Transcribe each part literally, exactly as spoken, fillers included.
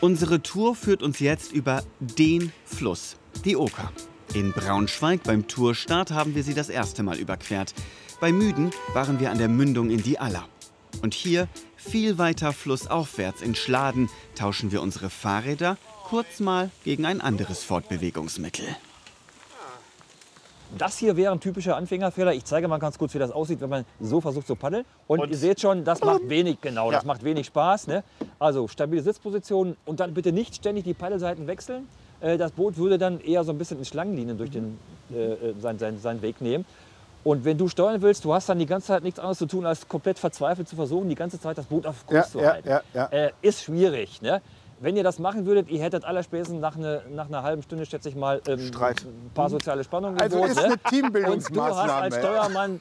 Unsere Tour führt uns jetzt über den Fluss, die Oker. In Braunschweig beim Tourstart haben wir sie das erste Mal überquert. Bei Müden waren wir an der Mündung in die Aller. Und hier, viel weiter flussaufwärts in Schladen, tauschen wir unsere Fahrräder kurz mal gegen ein anderes Fortbewegungsmittel. Das hier wäre ein typischer Anfängerfehler. Ich zeige mal ganz kurz, wie das aussieht, wenn man so versucht zu paddeln. Und, und ihr seht schon, das macht wenig, genau, ja. das macht wenig Spaß. Ne? Also stabile Sitzposition und dann bitte nicht ständig die Paddelseiten wechseln. Äh, das Boot würde dann eher so ein bisschen in Schlangenlinien durch den, äh, seinen, seinen, seinen Weg nehmen. Und wenn du steuern willst, du hast dann die ganze Zeit nichts anderes zu tun, als komplett verzweifelt zu versuchen, die ganze Zeit das Boot auf Kurs ja, zu halten. Ja, ja, ja. Äh, ist schwierig. Ne? Wenn ihr das machen würdet, ihr hättet allerspätestens nach, eine, nach einer halben Stunde, schätze ich mal, ähm, Streit. ein paar soziale Spannungen. Also Boot, ist ne? eine Teambildungsmaßnahme. Und du hast als Steuermann...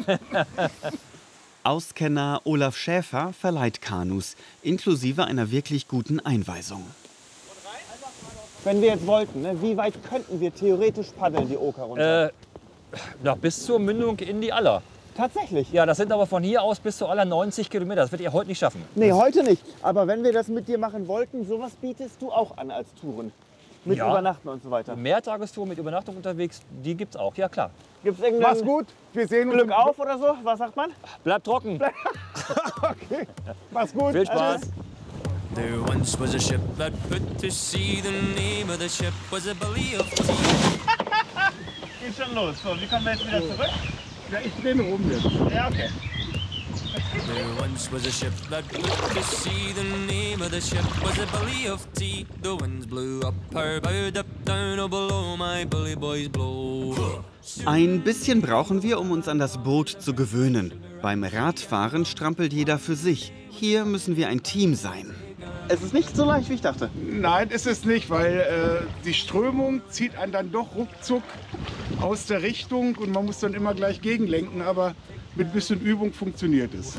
Auskenner Olaf Schäfer verleiht Kanus, inklusive einer wirklich guten Einweisung. Wenn wir jetzt wollten, ne, wie weit könnten wir theoretisch paddeln, die Oker runter? Äh, na, bis zur Mündung in die Aller. Tatsächlich? Ja, das sind aber von hier aus bis zu Aller neunzig Kilometer. Das werdet ihr heute nicht schaffen. Nee, heute nicht. Aber wenn wir das mit dir machen wollten, sowas bietest du auch an als Touren. Mit ja. Übernachten und so weiter. Mehrtagestour mit Übernachtung unterwegs, die gibt's auch, ja klar. Gibt's irgendein Mach's gut, wir sehen uns. Glück auf oder so? Was sagt man? Bleibt trocken. Okay, mach's gut. Viel Spaß. There once was a ship that put to sea. The name of the ship was a belly of tea. Geht schon los. So, wie kommen wir jetzt wieder zurück? Ja, ich drehe rum jetzt. Ja, okay. There once was a ship that put to sea. The name of the ship was a belly of tea. The winds blew up her bow, up down, oh below my bully boys blow. Ein bisschen brauchen wir, um uns an das Boot zu gewöhnen. Beim Radfahren strampelt jeder für sich. Hier müssen wir ein Team sein. Es ist nicht so leicht, wie ich dachte. Nein, ist es nicht, weil äh, die Strömung zieht einen dann doch ruckzuck aus der Richtung und man muss dann immer gleich gegenlenken, aber mit ein bisschen Übung funktioniert es.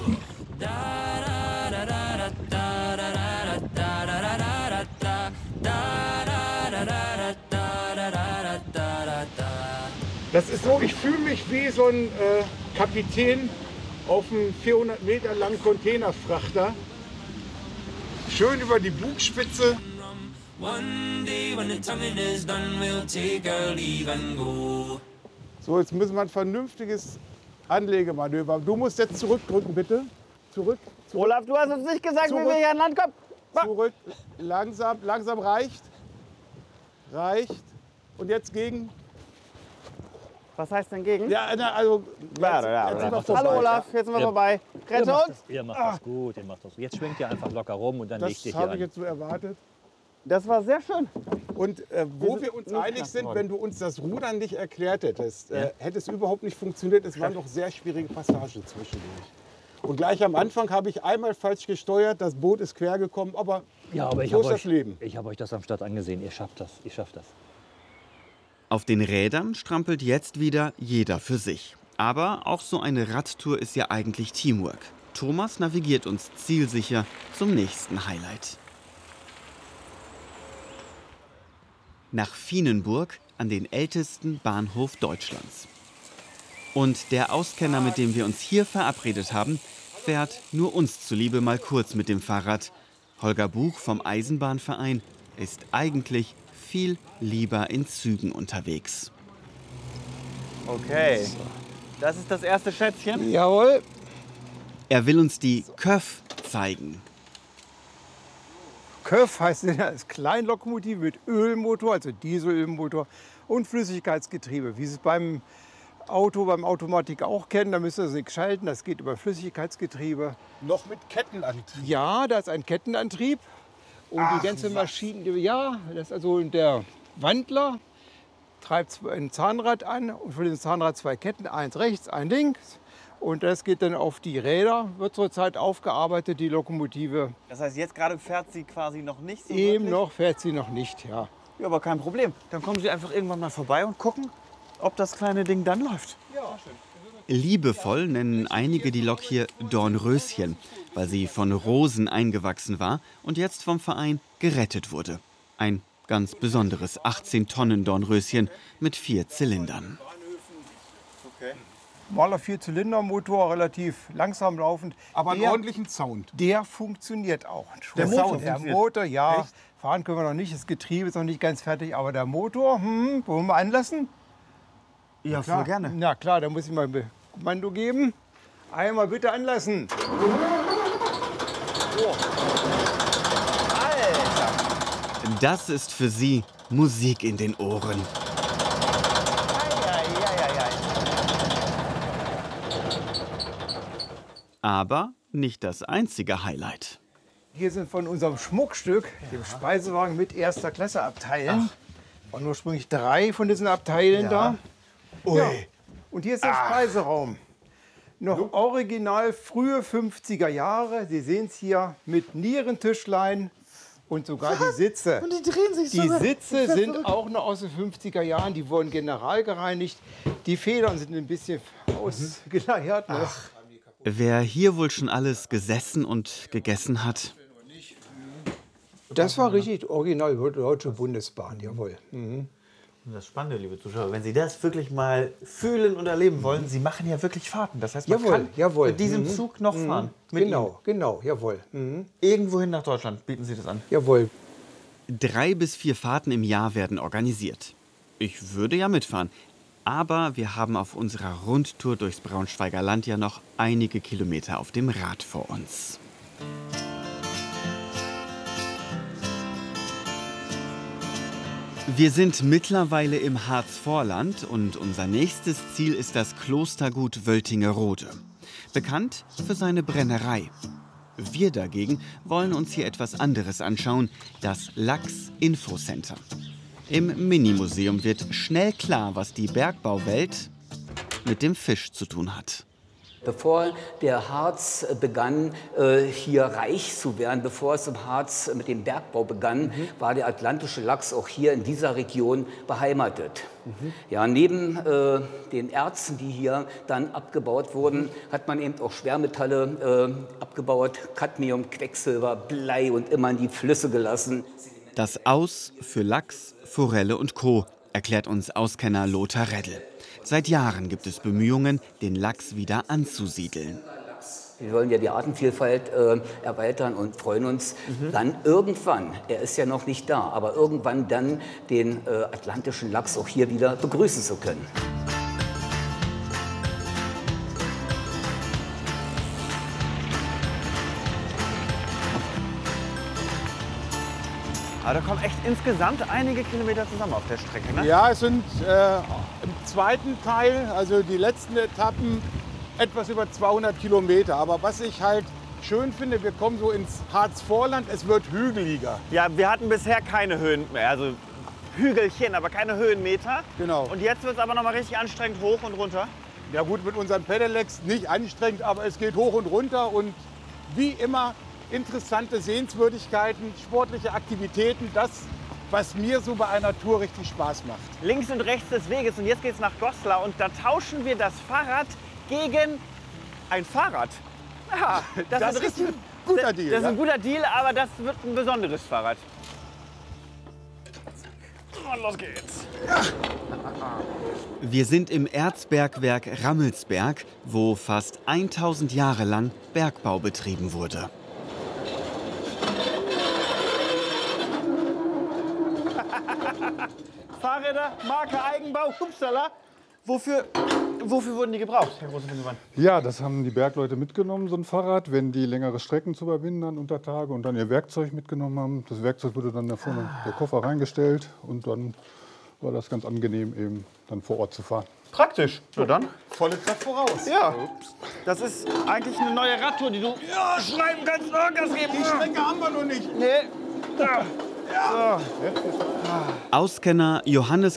Das ist so, ich fühle mich wie so ein äh, Kapitän auf einem vierhundert Meter langen Containerfrachter. Schön über die Bugspitze. So, jetzt müssen wir ein vernünftiges Anlegemanöver. Du musst jetzt zurückdrücken, bitte. Zurück. zurück. Olaf, du hast uns nicht gesagt, Zurück. wie wir hier an Land kommen. Zurück. Langsam, langsam reicht. Reicht. Und jetzt gegen. Was heißt denn gegen? Ja, na, also. Ja, ja, jetzt sind wir ja. vorbei. Hallo Olaf, jetzt sind wir Ihr- vorbei. Ihr Rette macht, uns! das, ihr macht das gut, ihr macht das. Jetzt schwenkt ihr einfach locker rum und dann legt Das ihr hier habe ich an. jetzt so erwartet. Das war sehr schön. Und äh, wo Wir wir sind uns nicht einig nass sind, geworden. wenn du uns das Rudern nicht erklärt hättest, äh, hätte es überhaupt nicht funktioniert. Es waren doch sehr schwierige Passagen zwischendurch. Und gleich am Anfang habe ich einmal falsch gesteuert, das Boot ist quer gekommen, aber, Ja, aber ich so habe ist euch, das Leben. ich hab euch das am Start angesehen. Ihr schafft das, ihr schafft das. Auf den Rädern strampelt jetzt wieder jeder für sich. Aber auch so eine Radtour ist ja eigentlich Teamwork. Thomas navigiert uns zielsicher zum nächsten Highlight. Nach Vienenburg an den ältesten Bahnhof Deutschlands. Und der Auskenner, mit dem wir uns hier verabredet haben, fährt nur uns zuliebe mal kurz mit dem Fahrrad. Holger Buch vom Eisenbahnverein ist eigentlich viel lieber in Zügen unterwegs. Okay. Das ist das erste Schätzchen. Jawohl. Er will uns die Köf zeigen. Köf heißt das Kleinlokomotive mit Ölmotor, also Dieselölmotor und Flüssigkeitsgetriebe. Wie Sie es beim Auto, beim Automatik auch kennen, da müsst ihr es nicht schalten, das geht über Flüssigkeitsgetriebe. Noch mit Kettenantrieb. Ja, da ist ein Kettenantrieb und Ach, die ganze was. Maschine, ja, das ist also der Wandler, treibt ein Zahnrad an und für den Zahnrad zwei Ketten, eins rechts, ein links. Und das geht dann auf die Räder, wird zurzeit aufgearbeitet, die Lokomotive. Das heißt, jetzt gerade fährt sie quasi noch nicht so Eben wirklich? noch fährt sie noch nicht, ja. Ja, aber kein Problem. Dann kommen Sie einfach irgendwann mal vorbei und gucken, ob das kleine Ding dann läuft. Liebevoll nennen einige die Lok hier Dornröschen, weil sie von Rosen eingewachsen war und jetzt vom Verein gerettet wurde. Ein ganz besonderes achtzehn Tonnen Dornröschen mit vier Zylindern. Normaler Vierzylindermotor, relativ langsam laufend. Aber einen der, ordentlichen Sound. Der funktioniert auch. Der Motor, Sound der funktioniert. Motor, ja. Echt? Fahren können wir noch nicht, das Getriebe ist noch nicht ganz fertig, aber der Motor, hm, wollen wir anlassen? Ja, Klar. voll gerne. Na klar, da muss ich mal ein Kommando geben. Einmal bitte anlassen. Oh. Alter! Das ist für Sie Musik in den Ohren. Aber nicht das einzige Highlight. Hier sind von unserem Schmuckstück, dem Speisewagen mit erster Klasse Abteilen. Waren ursprünglich drei von diesen Abteilen Ja. da. Ui. Ja. Und hier ist der Speiseraum. Noch original frühe fünfziger Jahre. Sie sehen es hier mit Nierentischlein und sogar die Sitze. Und die drehen sich Die sogar. Sitze sind auch noch aus den fünfziger Jahren. Die wurden generalgereinigt. Die Federn sind ein bisschen ausgeleiert. Ne? Wer hier wohl schon alles gesessen und gegessen hat? Das war richtig original Deutsche Bundesbahn, jawohl. Mhm. Das Spannende, liebe Zuschauer, wenn Sie das wirklich mal fühlen und erleben wollen, Sie machen ja wirklich Fahrten. Das heißt, man Jawohl, kann jawohl. mit diesem Mhm. Zug noch fahren. Mit Genau, Ihnen. genau, jawohl. Mhm. Irgendwohin nach Deutschland bieten Sie das an. Jawohl. Drei bis vier Fahrten im Jahr werden organisiert. Ich würde ja mitfahren. Aber wir haben auf unserer Rundtour durchs Braunschweiger Land ja noch einige Kilometer auf dem Rad vor uns. Wir sind mittlerweile im Harzvorland und unser nächstes Ziel ist das Klostergut Wöltingerode. Bekannt für seine Brennerei. Wir dagegen wollen uns hier etwas anderes anschauen, das Lachs-Infocenter. Im Minimuseum wird schnell klar, was die Bergbauwelt mit dem Fisch zu tun hat. Bevor der Harz begann, äh, hier reich zu werden, bevor es im Harz mit dem Bergbau begann, mhm. war der atlantische Lachs auch hier in dieser Region beheimatet. Mhm. Ja, neben äh, den Erzen, die hier dann abgebaut wurden, mhm. hat man eben auch Schwermetalle äh, abgebaut, Cadmium, Quecksilber, Blei und immer in die Flüsse gelassen. Das Aus für Lachs, Forelle und Co., erklärt uns Auskenner Lothar Reddel. Seit Jahren gibt es Bemühungen, den Lachs wieder anzusiedeln. Wir wollen ja die Artenvielfalt äh, erweitern und freuen uns mhm. dann irgendwann, er ist ja noch nicht da, aber irgendwann dann den äh, atlantischen Lachs auch hier wieder begrüßen zu können. Aber da kommen echt insgesamt einige Kilometer zusammen auf der Strecke, ne? Ja, es sind äh, im zweiten Teil, also die letzten Etappen, etwas über zweihundert Kilometer. Aber was ich halt schön finde, wir kommen so ins Harzvorland, es wird hügeliger. Ja, wir hatten bisher keine Höhen mehr, also Hügelchen, aber keine Höhenmeter. Genau. Und jetzt wird es aber noch mal richtig anstrengend hoch und runter. Ja gut, mit unseren Pedelecs nicht anstrengend, aber es geht hoch und runter und wie immer interessante Sehenswürdigkeiten, sportliche Aktivitäten, das, was mir so bei einer Tour richtig Spaß macht. Links und rechts des Weges und jetzt geht's nach Goslar und da tauschen wir das Fahrrad gegen ein Fahrrad. Ja, das, Das wird ist ein guter Deal. Das ist ein ja? guter Deal, aber das wird ein besonderes Fahrrad. Und los geht's. Wir sind im Erzbergwerk Rammelsberg, wo fast tausend Jahre lang Bergbau betrieben wurde. Fahrräder, Marke Eigenbau, Hupsala. Wofür, wofür wurden die gebraucht, Herr Große-Winkelmann? Ja, das haben die Bergleute mitgenommen, so ein Fahrrad, wenn die längere Strecken zu überwinden dann unter Tage und dann ihr Werkzeug mitgenommen haben. Das Werkzeug wurde dann da vorne der Koffer reingestellt und dann war das ganz angenehm, eben dann vor Ort zu fahren. Praktisch. Na dann. Volle Kraft voraus. Ja, das ist eigentlich eine neue Radtour, die du ja, schreiben kannst, Gas geben. Die Strecke haben wir noch nicht. Nee. Ja. Auskenner Johannes